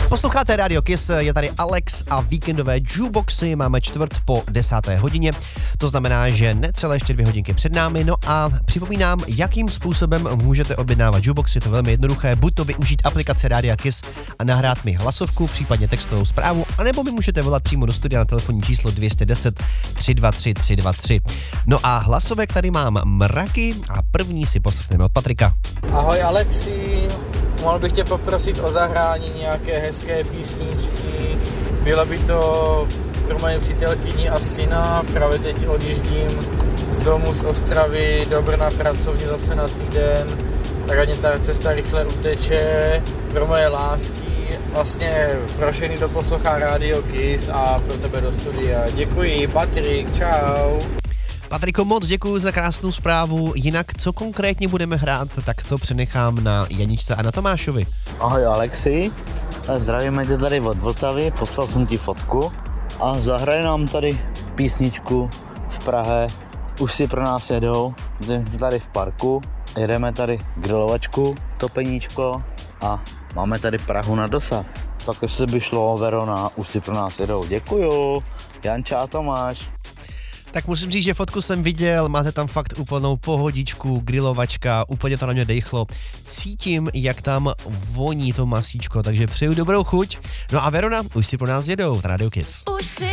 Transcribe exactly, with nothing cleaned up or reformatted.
Posloucháte Radio Kiss, je tady Alex a víkendové jukeboxy máme čtvrt po desáté hodině. To znamená, že necelé ještě dvě hodinky před námi. No a připomínám, jakým způsobem můžete objednávat jukeboxy. Je to velmi jednoduché, buď to využít aplikace Rádia Kiss a nahrát mi hlasovku, případně textovou zprávu, anebo mi můžete volat přímo do studia na telefonní číslo dvě deset, tři dva tři, tři dva tři. No a hlasovek tady mám mraky a první si poslechneme od Patrika. Ahoj Alexi, mohl bych tě poprosit o zahrání nějaké hezké písničky. Bylo by to pro moje přítelkyni a syna, právě teď odjíždím z domu z Ostravy do Brna pracovně zase na týden, tak ať mě ta cesta rychle uteče. Pro moje lásky, vlastně pro všechny, kdo poslouchá Radio Kiss a pro tebe do studia. Děkuji, Patrik, čau. Patriko, moc děkuji za krásnou zprávu. Jinak, co konkrétně budeme hrát, tak to přenechám na Janičce a na Tomášovi. Ahoj Alexi, zdravíme tě tady od Vltavy, poslal jsem ti fotku a zahraje nám tady písničku v Prahe. Už si pro nás jedou, tady v parku, jedeme tady grilovačku, topeníčko a máme tady Prahu na dosah. Tak jestli by šlo, Verona, už si pro nás jedou. Děkuju, Janča a Tomáš. Tak musím říct, že fotku jsem viděl, máte tam fakt úplnou pohodičku, grilovačka, úplně to na mě dejchlo. Cítím, jak tam voní to masíčko, takže přeju dobrou chuť. No a Verona, už si pro nás jedou v Radio Kiss.